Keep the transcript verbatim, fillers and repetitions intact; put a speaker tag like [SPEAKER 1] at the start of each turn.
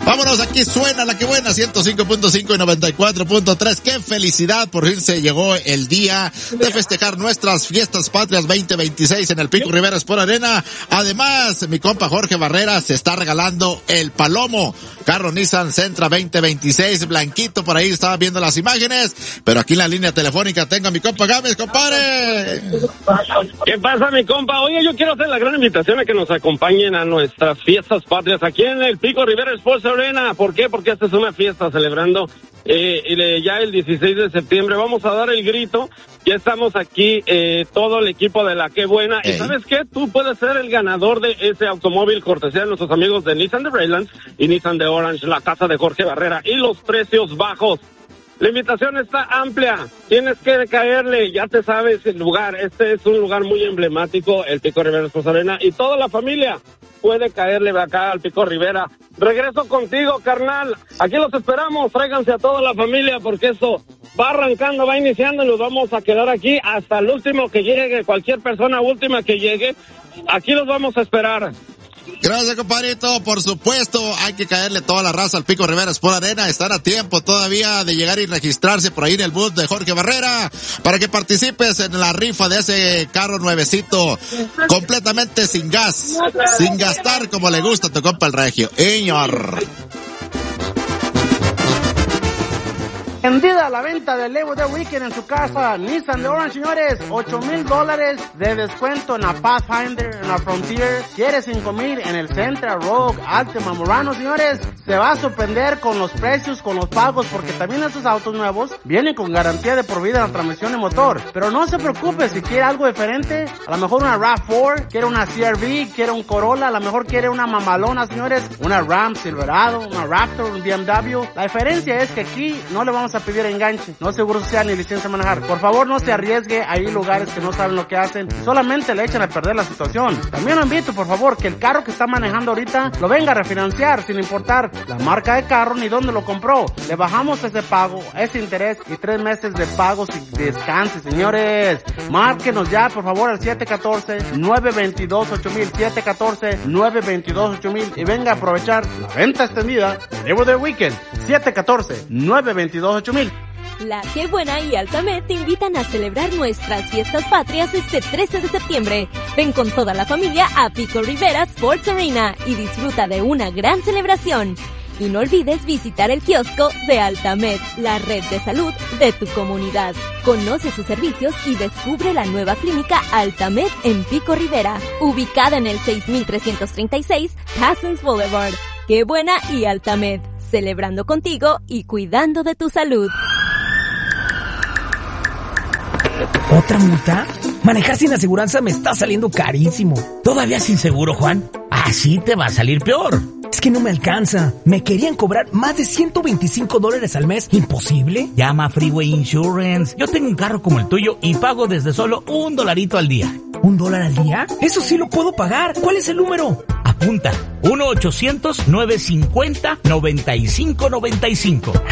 [SPEAKER 1] Vámonos, aquí suena la que buena, ciento cinco punto cinco y noventa y cuatro punto tres. Qué felicidad, por fin se llegó el día de festejar nuestras fiestas patrias veinte veintiséis en el Pico Rivera Sport Arena. Además, mi compa Jorge Barrera se está regalando el Palomo, carro Nissan Sentra veinte veintiséis, blanquito, por ahí estaba viendo las imágenes, pero aquí en la línea telefónica tengo a mi compa Gámez, compadre.
[SPEAKER 2] ¿Qué pasa, mi compa? Oye, yo quiero hacer la gran invitación a que nos acompañen a nuestras fiestas patrias aquí en el Pico Rivera Sports Arena. ¿Por qué? Porque esta es una fiesta celebrando eh, ya el dieciséis de septiembre. Vamos a dar el grito. Ya estamos aquí, eh, todo el equipo de la Qué Buena. Hey. ¿Y sabes qué? Tú puedes ser el ganador de ese automóvil cortesía de nuestros amigos de Nissan de Raylands y Nissan de Orange, la casa de Jorge Barrera y los precios bajos. La invitación está amplia, tienes que caerle, ya te sabes el lugar, este es un lugar muy emblemático, el Pico Rivera Sports Arena, y toda la familia puede caerle acá al Pico Rivera. Regreso contigo, carnal, aquí los esperamos, tráiganse a toda la familia, porque esto va arrancando, va iniciando, y nos vamos a quedar aquí hasta el último que llegue, cualquier persona última que llegue, aquí los vamos a esperar.
[SPEAKER 1] Gracias, compadrito. Por supuesto, hay que caerle toda la raza al Pico Rivera Sport Arena. Están a tiempo todavía de llegar y registrarse por ahí en el booth de Jorge Barrera para que participes en la rifa de ese carro nuevecito, completamente sin gas, sin gastar, como le gusta a tu compa el regio. Señor.
[SPEAKER 3] Vendida la venta del Labor Day Weekend en su casa, Nissan de Orange, señores, ocho mil dólares de descuento en la Pathfinder, en la Frontier, quiere cinco mil en el Sentra, Rogue, Altima, Murano, señores, se va a sorprender con los precios, con los pagos, porque también estos autos nuevos vienen con garantía de por vida en la transmisión y motor, pero no se preocupe, si quiere algo diferente, a lo mejor una RAV cuatro, quiere una C R V, quiere un Corolla, a lo mejor quiere una mamalona, señores, una Ram Silverado, una Raptor, un B M W, la diferencia es que aquí no le vamos a pedir enganche, no seguro social ni licencia de manejar. Por favor, no se arriesgue, hay lugares que no saben lo que hacen, solamente le echan a perder la situación. También lo invito, por favor, que el carro que está manejando ahorita lo venga a refinanciar sin importar la marca de carro ni dónde lo compró. Le bajamos ese pago, ese interés y tres meses de pagos y descanse, señores. Márquenos ya, por favor, al siete uno cuatro, nueve dos dos, ocho mil, siete uno cuatro, nueve dos dos, ocho mil y venga a aprovechar la venta extendida de Labor Day Weekend, siete uno cuatro, nueve dos dos, ocho mil.
[SPEAKER 4] La Qué Buena y Altamed te invitan a celebrar nuestras fiestas patrias este trece de septiembre. Ven con toda la familia a Pico Rivera Sports Arena y disfruta de una gran celebración. Y no olvides visitar el kiosco de Altamed, la red de salud de tu comunidad. Conoce sus servicios y descubre la nueva clínica Altamed en Pico Rivera, ubicada en el seis mil trescientos treinta y seis Cousins Boulevard. Qué Buena y Altamed, celebrando contigo y cuidando de tu salud.
[SPEAKER 5] ¿Otra multa? Manejar sin aseguranza me está saliendo carísimo.
[SPEAKER 6] ¿Todavía sin seguro, Juan? Así te va a salir peor.
[SPEAKER 5] Es que no me alcanza. Me querían cobrar más de ciento veinticinco dólares al mes. ¿Imposible?
[SPEAKER 6] Llama a Freeway Insurance. Yo tengo un carro como el tuyo y pago desde solo un dolarito al día.
[SPEAKER 5] ¿Un dólar al día? Eso sí lo puedo pagar. ¿Cuál es el número?
[SPEAKER 6] Apunta. uno ochocientos, nueve cincuenta, noventa y cinco noventa y cinco.